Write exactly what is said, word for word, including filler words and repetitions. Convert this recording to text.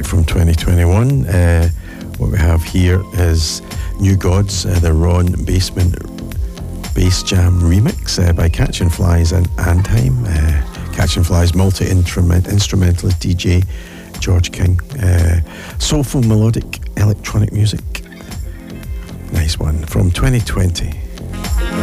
from twenty twenty-one. Uh, what we have here is New Gods, uh, the Ron Basement Bass Jam remix uh, by Catchin' Flies and Andheim. Uh, Catchin' Flies multi-instrumentalist D J George King. Uh, soulful melodic electronic music. Nice one from twenty twenty.